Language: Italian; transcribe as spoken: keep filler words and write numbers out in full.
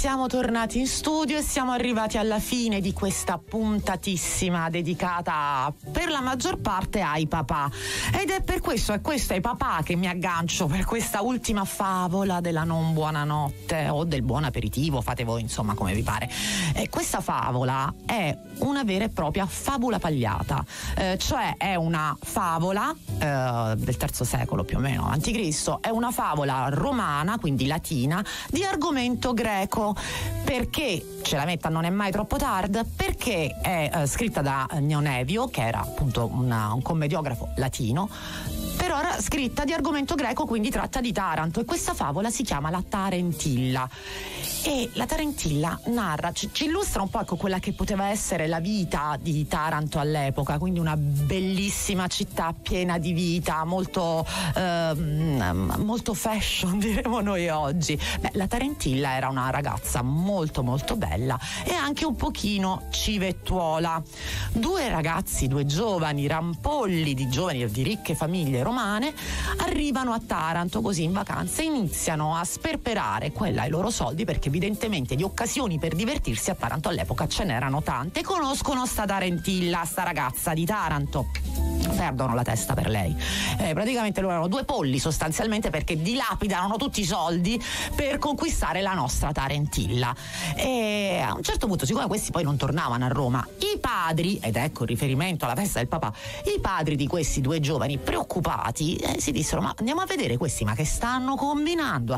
siamo tornati in studio e siamo arrivati alla fine di questa puntatissima dedicata per la maggior parte ai papà. Ed è per questo, è questo ai papà che mi aggancio per questa ultima favola della non buonanotte o del buon aperitivo, fate voi insomma come vi pare. E questa favola è una vera e propria fabula pagliata, eh, cioè è una favola eh, del terzo secolo più o meno avanti Cristo, è una favola romana, quindi latina, di argomento greco. Perché ce la metta non è mai troppo tardi? Perché è eh, scritta da Neonevio, che era appunto una, un commediografo latino, però era scritta di argomento greco, quindi tratta di Taranto, e questa favola si chiama La Tarentilla. E la Tarentilla narra, ci, ci illustra un po' ecco quella che poteva essere la vita di Taranto all'epoca, quindi una bellissima città piena di vita, molto ehm, molto fashion diremo noi oggi. Beh, la Tarentilla era una ragazza molto molto bella e anche un pochino civettuola. Due ragazzi, due giovani rampolli di giovani di ricche famiglie romane arrivano a Taranto così in vacanza e iniziano a sperperare quella i loro soldi, perché evidentemente di occasioni per divertirsi a Taranto all'epoca ce n'erano tante. Conoscono sta Tarentilla, sta ragazza di Taranto, perdono la testa per lei. Eh, praticamente loro erano due polli sostanzialmente, perché dilapidano tutti i soldi per conquistare la nostra Tarentilla. E a un certo punto, siccome questi poi non tornavano a Roma, i padri, ed ecco il riferimento alla festa del papà, i padri di questi due giovani preoccupati eh, si dissero: ma andiamo a vedere questi, ma che stanno combinando a